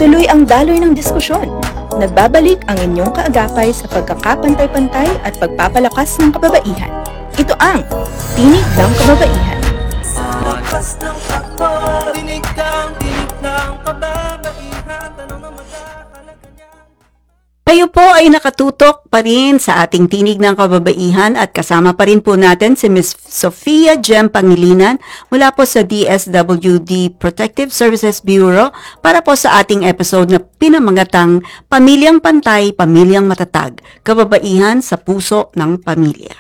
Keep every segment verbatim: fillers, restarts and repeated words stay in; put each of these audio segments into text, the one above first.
Tuloy ang daloy ng diskusyon. Nagbabalik ang inyong kaagapay sa pagkakapantay-pantay at pagpapalakas ng kababaihan. Ito ang Tinig ng Kababaihan. Lakas ng takbo, tinig kang tinig ng kababaihan, tanong na magkakalaga niya. Kayo po ay nakatutok pa rin sa ating Tinig ng Kababaihan at kasama pa rin po natin si Miz Sofia Jem Pangilinan mula po sa D S W D Protective Services Bureau para po sa ating episode na pinamagatang Pamilyang Pantay, Pamilyang Matatag, Kababaihan sa Puso ng Pamilya.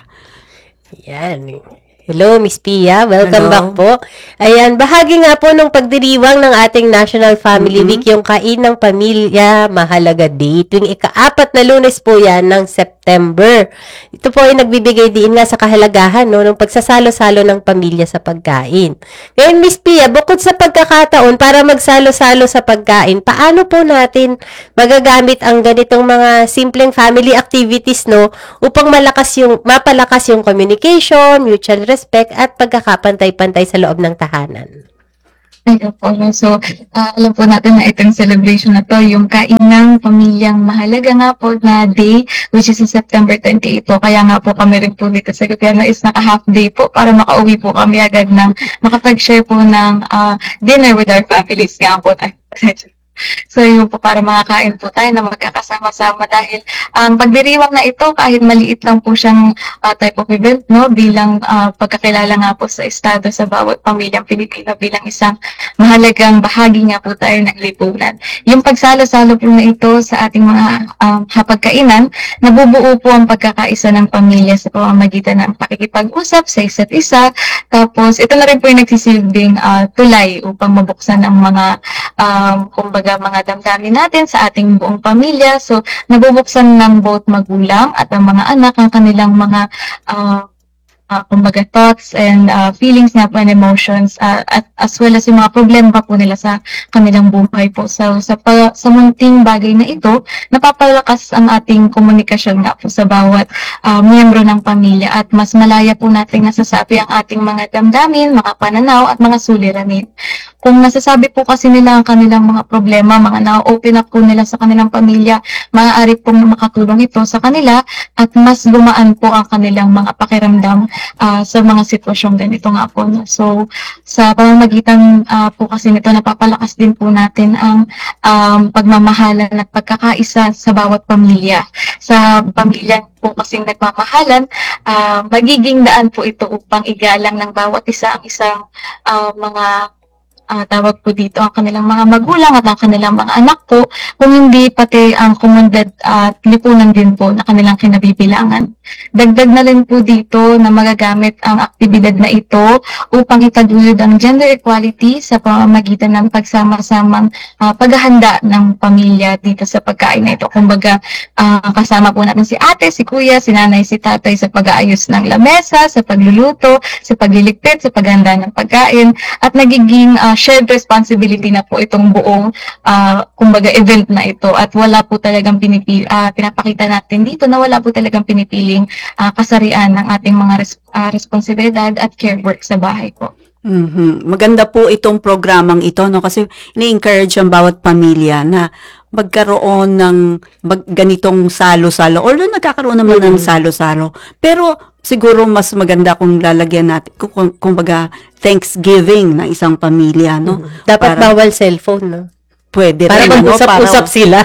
Yan. Hello, Miss Pia. Welcome Hello. back po. Ayan, bahagi nga po ng pagdiriwang ng ating National Family Mm-hmm. Week, yung Kain ng Pamilya Mahalaga Day. Tuwing ika-apat na Lunes po yan ng September. Ito po ay nagbibigay din nga sa kahalagahan no, ng pagsasalo-salo ng pamilya sa pagkain. Ngayon, Miss Pia, bukod sa pagkakataon para magsalo-salo sa pagkain, paano po natin magagamit ang ganitong mga simpleng family activities no upang malakas yung mapalakas yung communication, mutual respect at pagkakapantay-pantay sa loob ng tahanan. Ayun po. So, ah, alam po natin na itong celebration na to, yung Kain ng Pamilyang Mahalaga nga po na day, which is in September twenty-eight po. Kaya nga po kami rin po dito sa Gobyerno is naka-half day po para makauwi po kami agad ng makapag-share po ng ah, dinner with our families nga po. So, yun po para makakain po tayo na magkakasama-sama dahil ang pagdiriwang na ito, kahit maliit lang po siyang uh, type of event, no, bilang uh, pagkakilala nga po sa estado sa bawat pamilyang Pilipino bilang isang mahalagang bahagi nga po tayo ng lipunan. Yung pagsalo-salo po na ito sa ating mga um, hapagkainan, nabubuo po ang pagkakaisa ng pamilya sa pamamagitan ng pakikipag-usap sa isa't isa. Tapos, ito na rin po yung nagsisilbing uh, tulay upang mabuksan ang mga um, kumbaga mga damdamin natin sa ating buong pamilya. So, nabubuksan ng both magulang at ang mga anak ang kanilang mga uh, uh, kumbaga thoughts and uh, feelings nga po and emotions uh, at as well as yung mga problema po nila sa kanilang buhay po. So, sa, pa, sa munting bagay na ito, napapalakas ang ating komunikasyon nga po sa bawat uh, miyembro ng pamilya at mas malaya po natin nasasabi ang ating mga damdamin, mga pananaw at mga suliranin. Kung nasasabi po kasi nila ang kanilang mga problema, mga na-open up po nila sa kanilang pamilya, maaari pong makatulong ito sa kanila at mas gumaan po ang kanilang mga pakiramdam uh, sa mga sitwasyong ganito nga po. So, sa pamamagitan uh, po kasi nito, napapalakas din po natin ang um, pagmamahalan at pagkakaisa sa bawat pamilya. Sa pamilya po kasing nagmamahalan, uh, magiging daan po ito upang igalang ng bawat isa ang isang uh, mga Uh, tawag po dito ang kanilang mga magulang at ang kanilang mga anak po, kung hindi pati ang komunidad at lipunan din po na kanilang kinabibilangan. Dagdag na rin po dito na magagamit ang aktibidad na ito upang itaguyod ang gender equality sa pamamagitan ng pagsama-samang uh, paghahanda ng pamilya dito sa pagkain na ito. Kumbaga, uh, kasama po natin si ate, si kuya, si nanay, si tatay sa pag-aayos ng lamesa, sa pagluluto, sa pagliligpit, sa paghahanda ng pagkain, at nagiging uh, shared responsibility na po itong buong uh, kumbaga event na ito at wala po talagang pinipili, uh, pinapakita natin dito na wala po talagang pinipiling uh, kasarian ng ating mga res- uh, responsibilidad at care work sa bahay po. Mhm. Maganda po itong programang ito no kasi ini-encourage ang bawat pamilya na magkaroon ng mag, ganitong salo-salo or nagkakaroon naman ng salo-salo. Pero siguro mas maganda kung lalagyan natin kung, kung kumbaga Thanksgiving ng isang pamilya no. Dapat Para- bawal cellphone, no? Pwede Para rin, ano, mag-usap-usap para- sila.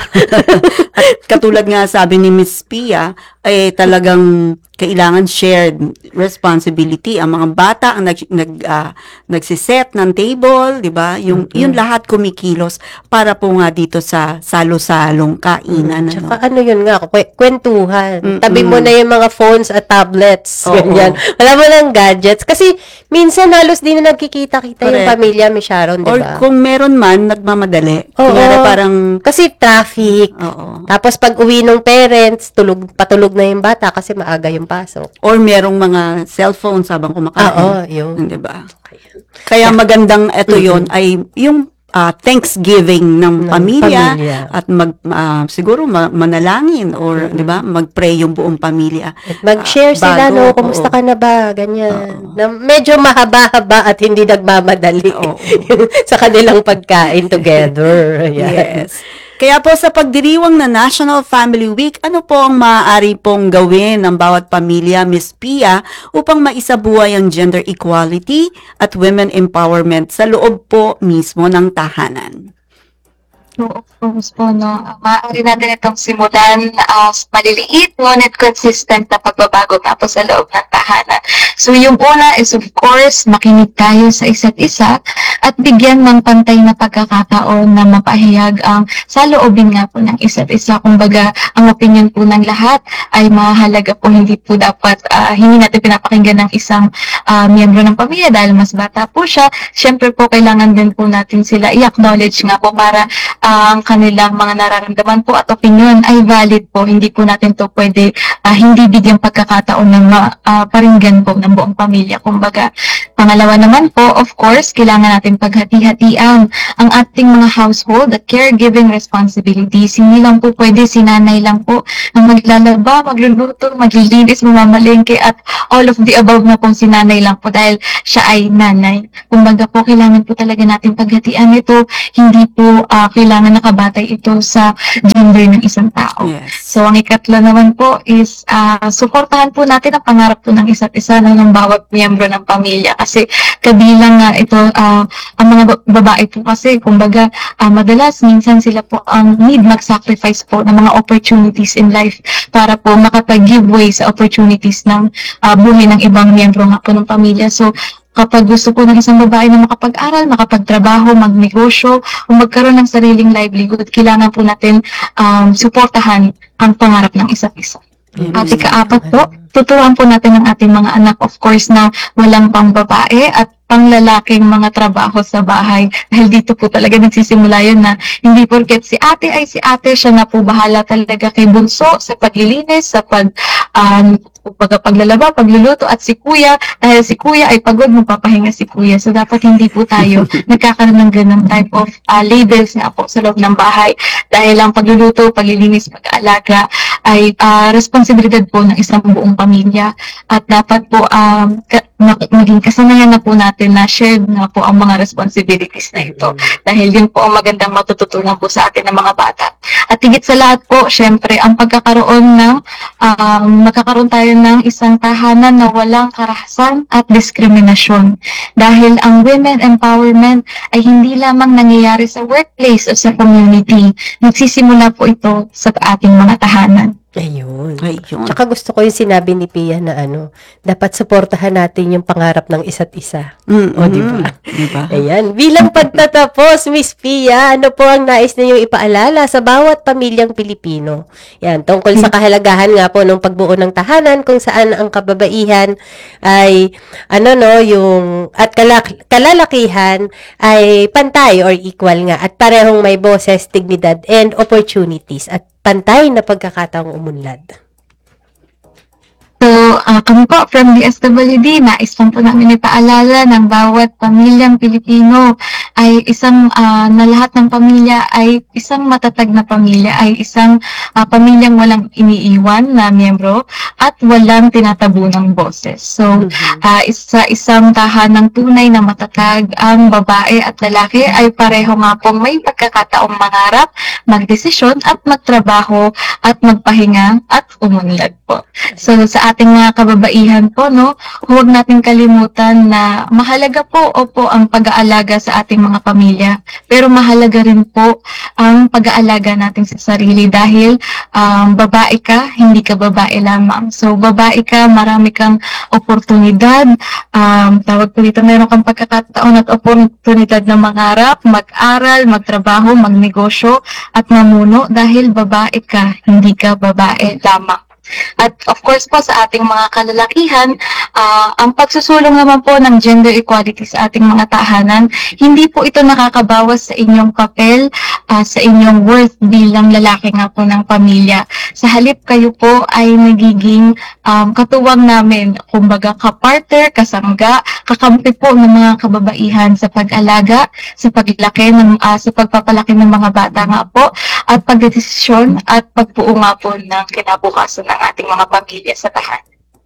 At katulad nga sabi ni Miss Pia, ay talagang kailangan shared responsibility. Ang mga bata ang nag, nag, ah, nagsiset ng table, di ba? Yung, yung lahat kumikilos para po nga dito sa salo-salong kainan. Tsaka Ano? ano yun nga, kwe- kwentuhan. Mm-mm. Tabi mo na yung mga phones at tablets. Oo. Ganyan. Wala mo ng gadgets. Kasi minsan halos di na nagkikita-kita yung Correct. pamilya, Miss Sharon, di Or ba? kung meron man, nagmamadali. Oo. Kunyari parang, Kasi traffic. oo. Tapos pag uwi ng parents, tulog, patulog na yung bata kasi maaga yung pasok. Or merong mga cellphones habang kumakain. Oo, yun. Di ba? Kaya magandang ito yon ay yung ah, Thanksgiving ng Ng pamilya, pamilya. at mag ah, siguro ma- manalangin or 'di ba, mag-pray yung buong pamilya. At mag-share Ah, sila, bago, no? Kumusta oo. ka na ba? Ganyan. Na medyo mahaba-haba at hindi nagmamadali Oo. sa kanilang pagkain together. Ayan. Yes. Kaya po sa pagdiriwang na National Family Week, ano po ang maaari pong gawin ng bawat pamilya, Miss Pia, upang maisabuhay ang gender equality at women empowerment sa loob po mismo ng tahanan? So, of course po, no, uh, maaari natin itong simulan as maliliit, ngunit consistent na pagbabago tapos sa loob ng tahanan. So, yung una is, of course, makinig tayo sa isa't isa at bigyan ng pantay na pagkakataon na mapahayag ang saloobin nga po ng isa't isa. Kumbaga, ang opinion po ng lahat ay mahalaga po, hindi po dapat, ah, hindi natin pinapakinggan ng isang ah, miyembro ng pamilya dahil mas bata po siya. Siyempre po, kailangan din po natin sila i-acknowledge nga po para ang kanilang mga nararamdaman po at opinion ay valid po. Hindi po natin to pwede ah, hindi bigyan pagkakataon ng ma- ah, paringgan po ng buong pamilya. Kumbaga, pangalawa naman po, of course, kailangan natin paghati-hatian ang ating mga household at caregiving responsibilities. Hindi lang po pwede sinanay lang po ang maglalaba, magluluto, maglilinis, mamamalengke at all of the above na pong sinanay lang po dahil siya ay nanay. Kumbaga po, kailangan po talaga natin paghatian ito. Hindi po ah, kailangan nakabatay ito sa gender ng isang tao. Yes. So, ang ikatlo naman po is ah, suportahan po natin ang pangarap po ng isa't isa no, ng bawat miyembro ng pamilya. Kasi kabilang nga ito, ah, ang mga ba- babae po kasi, kumbaga, ah, madalas, minsan sila po ang need mag-sacrifice po ng mga opportunities in life para po makapag-give way sa opportunities ng ah, buhay ng ibang miyembro nga po ng pamilya. So, kapag gusto po ng isang babae na makapag-aral, makapagtrabaho, magnegosyo, o magkaroon ng sariling livelihood, kailangan po natin um, suportahan ang pangarap ng isa't isa. At ikaapat po, tuturuan po natin ang ating mga anak, of course, na walang pang babae at panglalaking mga trabaho sa bahay. Dahil dito po talaga nagsisimula yun na hindi porket si ate ay si ate, siya na po bahala talaga kay bunso sa paglilinis, sa pag, um, pag paglalaba, pagluluto, at si kuya, dahil si kuya ay pagod, magpapahinga si kuya. So, dapat hindi po tayo nagkakaroon ng ganang type of uh, labels nga po sa loob ng bahay. Dahil ang pagluluto, paglilinis, pag-aalaga ay uh, responsibilidad po ng isang buong pamilya. At dapat po um, ka- mag- maging kasanayan na po natin na shared na po ang mga responsibilities na ito. Dahil yun po ang magandang matututunan po sa atin ng mga bata. At higit sa lahat po, syempre, ang pagkakaroon ng, um, magkakaroon tayo ng isang tahanan na walang karahasan at diskriminasyon. Dahil ang women empowerment ay hindi lamang nangyayari sa workplace o sa community. Nagsisimula po ito sa ating mga tahanan. Ayun. Ayun. Tsaka gusto ko yung sinabi ni Pia na ano, dapat suportahan natin yung pangarap ng isa't isa. Mm, O, di ba? Diba? Ayan. Bilang pagtatapos, Miss Pia, ano po ang nais ninyong ipaalala sa bawat pamilyang Pilipino? Yan, tungkol sa kahalagahan nga po ng pagbuo ng tahanan kung saan ang kababaihan ay, ano no, yung, at kalak- kalalakihan ay pantay or equal nga at parehong may boses, dignidad, and opportunities at pantay na pagkakataong umunlad. So, uh, kami po from D S W D, nais lang po namin ipaalala ng bawat pamilyang Pilipino ay isang, uh, na lahat ng pamilya ay isang matatag na pamilya, ay isang uh, pamilyang walang iniiwan na miyembro at walang tinatabu ng boses. So, uh, isa isang tahanang tunay na matatag, ang babae at lalaki ay pareho nga pong may pagkakataong mangarap, magdesisyon at magtrabaho at magpahinga at umunlad po. So, sa ating mga kababaihan po, no, huwag nating kalimutan na mahalaga po, opo, ang pag-aalaga sa ating mga pamilya. Pero mahalaga rin po ang pag-aalaga natin sa sarili dahil um, babae ka, hindi ka babae lamang. So, babae ka, marami kang oportunidad. Um, tawag po dito, meron kang pagkakataon at oportunidad na mangarap, mag-aral, magtrabaho, magnegosyo, at mamuno dahil babae ka, hindi ka babae lamang. At of course po sa ating mga kalalakihan, ah, ang pagsusulong naman po ng gender equality sa ating mga tahanan, hindi po ito nakakabawas sa inyong papel, ah, sa inyong worth bilang lalaki nga po ng pamilya. Sa halip kayo po ay nagiging um, katuwang namin, kumbaga kapartner, kasangga, kakampi po ng mga kababaihan sa pag-alaga, sa paglaki, ng, ah, sa pagpapalaki ng mga bata nga po, at pagdesisyon at pagbuo nga po ng kinabukasan ng ating mga pamilya sa tahanan.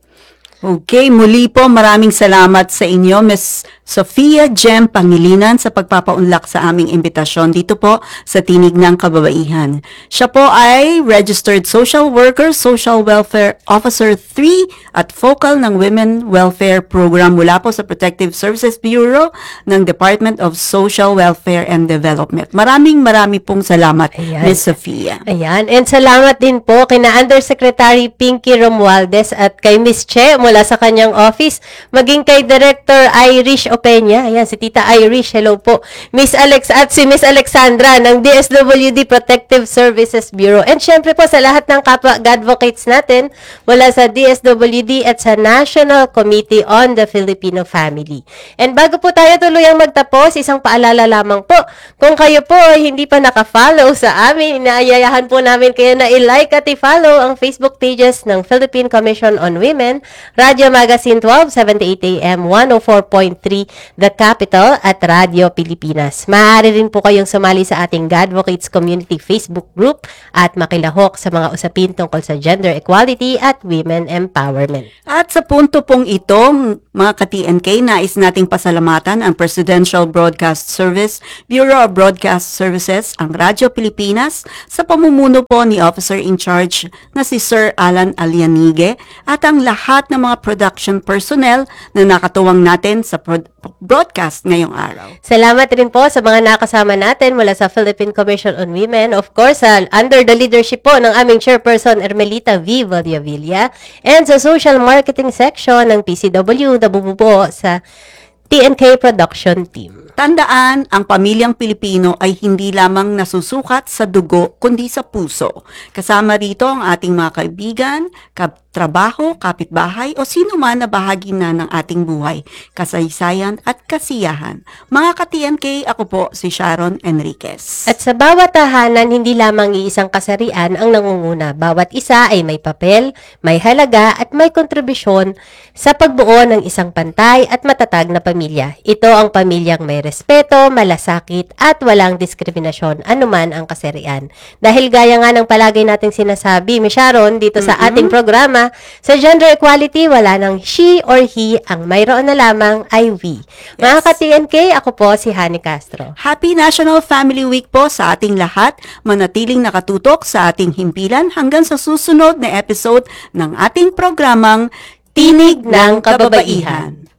Okay, muli po maraming salamat sa inyo, Miss Sofia Jem Pangilinan, sa pagpapaunlak sa aming imbitasyon dito po sa Tinig ng Kababaihan. Siya po ay Registered Social Worker, Social Welfare Officer three at Focal ng Women Welfare Program mula po sa Protective Services Bureau ng Department of Social Welfare and Development. Maraming marami pong salamat, Ayan. Miss Sofia. Ayan. And salamat din po kina Undersecretary Pinky Romualdez at kay Miss Che mula sa kanyang office, maging kay Director Irish Opeña. Ayan, si Tita Irish. Hello po. Miss Alex at si Miss Alexandra ng D S W D Protective Services Bureau. And syempre po sa lahat ng kapwa advocates natin mula sa D S W D at sa National Committee on the Filipino Family. And bago po tayo tuluyang magtapos, isang paalala lamang po. Kung kayo po ay hindi pa naka-follow sa amin, inaayayahan po namin kayo na i-like at i-follow ang Facebook pages ng Philippine Commission on Women, Radio Magazine twelve seventy-eight A M one oh four point three The Capital at Radio Pilipinas. Maaari rin po kayong sumali sa ating Godvocates Community Facebook group at makilahok sa mga usapin tungkol sa gender equality at women empowerment. At sa punto pong ito, mga ka-T N K, nais nating pasalamatan ang Presidential Broadcast Service, Bureau of Broadcast Services, ang Radyo Pilipinas, sa pamumuno po ni Officer in Charge na si Sir Alan Alianige at ang lahat ng mga production personnel na nakatuwang natin sa pro- broadcast ngayong araw. Salamat rin po sa mga nakasama natin mula sa Philippine Commission on Women, of course, uh, under the leadership po ng aming chairperson Ermelita V. Valdavilla, and sa social marketing section ng P C W na bumubuo sa T N K Production Team. Tandaan, ang pamilyang Pilipino ay hindi lamang nasusukat sa dugo kundi sa puso. Kasama rito ang ating mga kaibigan, katrabaho, kapitbahay o sino man na bahagi na ng ating buhay, kasaysayan at kasiyahan. Mga ka-T N K, ako po si Sharon Enriquez. At sa bawat tahanan, hindi lamang iisang kasarian ang nangunguna. Bawat isa ay may papel, may halaga at may kontribusyon sa pagbuo ng isang pantay at matatag na pamilya. Ito ang pamilyang may respeto, malasakit at walang diskriminasyon anuman ang kasarian. Dahil gaya nga ng palagi nating sinasabi, Miss Sharon, dito sa ating programa, sa gender equality, wala nang she or he, ang mayroon na lamang ay we. Mga Yes. ka-T N K, ako po si Hani Castro. Happy National Family Week po sa ating lahat. Manatiling nakatutok sa ating himpilan hanggang sa susunod na episode ng ating programang Tinig ng Kababaihan.